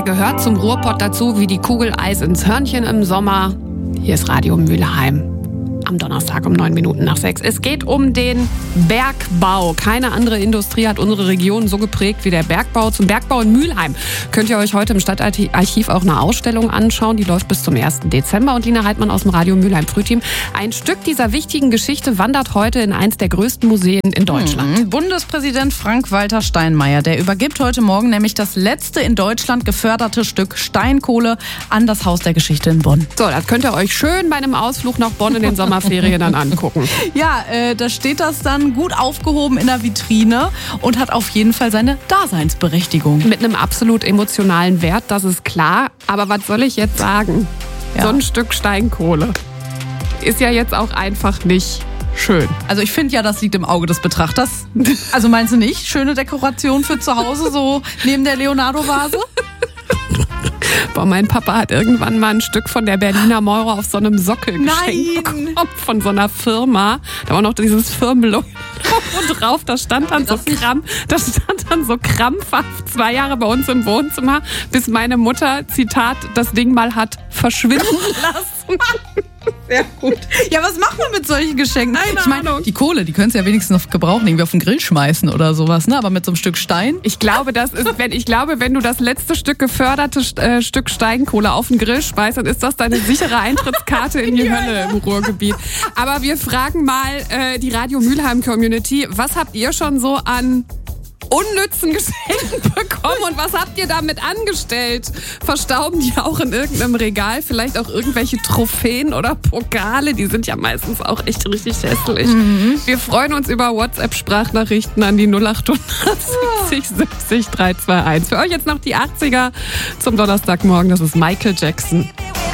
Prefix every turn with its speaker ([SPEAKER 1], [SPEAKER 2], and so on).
[SPEAKER 1] gehört zum Ruhrpott dazu wie die Kugel Eis ins Hörnchen im Sommer. Hier ist Radio Mülheim. Am Donnerstag um 9:06. Es geht um den Bergbau. Keine andere Industrie hat unsere Region so geprägt wie der Bergbau. Zum Bergbau in Mülheim könnt ihr euch heute im Stadtarchiv auch eine Ausstellung anschauen. Die läuft bis zum 1. Dezember. Und Lina Heidmann aus dem Radio Mülheim Frühteam. Ein Stück dieser wichtigen Geschichte wandert heute in eins der größten Museen in Deutschland.
[SPEAKER 2] Bundespräsident Frank-Walter Steinmeier, der übergibt heute Morgen nämlich das letzte in Deutschland geförderte Stück Steinkohle an das Haus der Geschichte in Bonn.
[SPEAKER 1] So, das könnt ihr euch schön bei einem Ausflug nach Bonn in den Sommerferien dann angucken.
[SPEAKER 2] Ja, da steht das dann gut aufgehoben in der Vitrine und hat auf jeden Fall seine Daseinsberechtigung.
[SPEAKER 1] Mit einem absolut emotionalen Wert, das ist klar. Aber was soll ich jetzt sagen?
[SPEAKER 2] Ja.
[SPEAKER 1] So ein Stück Steinkohle ist ja jetzt auch einfach nicht schön.
[SPEAKER 2] Also ich finde ja, das liegt im Auge des Betrachters. Also meinst du nicht? Schöne Dekoration für zu Hause, so neben der Leonardo-Vase?
[SPEAKER 1] Boah, mein Papa hat irgendwann mal ein Stück von der Berliner Mauer auf so einem Sockel geschenkt bekommen von so einer Firma. Da war noch dieses Firmenlogo drauf. Das stand dann so krampfhaft 2 Jahre bei uns im Wohnzimmer, bis meine Mutter, Zitat, das Ding mal hat verschwinden lassen.
[SPEAKER 2] Sehr gut. Ja, was machen wir mit solchen Geschenken?
[SPEAKER 1] Ich meine,
[SPEAKER 2] die Kohle, die können sie ja wenigstens noch gebrauchen, irgendwie auf den Grill schmeißen oder sowas, ne? Aber mit so einem Stück Stein?
[SPEAKER 1] Ich glaube, wenn du das letzte Stück geförderte Stück Steinkohle auf den Grill schmeißt, dann ist das deine sichere Eintrittskarte in die Hölle im Ruhrgebiet. Aber wir fragen mal die Radio Mülheim Community, was habt ihr schon so an unnützen Geschenken bekommen und was habt ihr damit angestellt? Verstauben die auch in irgendeinem Regal? Vielleicht auch irgendwelche Trophäen oder Pokale? Die sind ja meistens auch echt richtig hässlich. Wir freuen uns über WhatsApp-Sprachnachrichten an die 0800 70 70 321. Für euch jetzt noch die 80er zum Donnerstagmorgen. Das ist Michael Jackson.